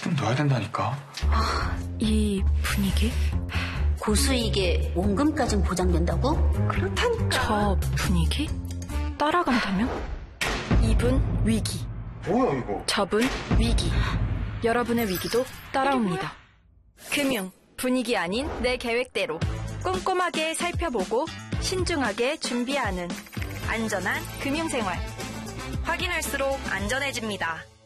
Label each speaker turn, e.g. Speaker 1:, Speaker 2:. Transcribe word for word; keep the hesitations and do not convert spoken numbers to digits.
Speaker 1: 좀 넣어야 된다니까.
Speaker 2: 아, 이 분위기?
Speaker 3: 고수익에 원금까진 보장된다고?
Speaker 2: 그렇다니까. 저 분위기? 따라간다면? 이분 위기.
Speaker 1: 뭐야 이거?
Speaker 2: 저분 위기. 여러분의 위기도 따라옵니다. 금융, 분위기 아닌 내 계획대로 꼼꼼하게 살펴보고 신중하게 준비하는 안전한 금융생활. 확인할수록 안전해집니다.